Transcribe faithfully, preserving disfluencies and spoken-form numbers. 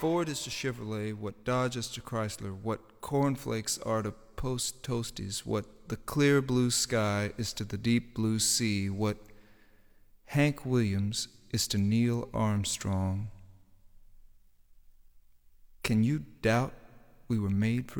Ford is to Chevrolet what Dodge is to Chrysler, what cornflakes are to Post Toasties, what the clear blue sky is to the deep blue sea, what Hank Williams is to Neil Armstrong. Can you doubt we were made for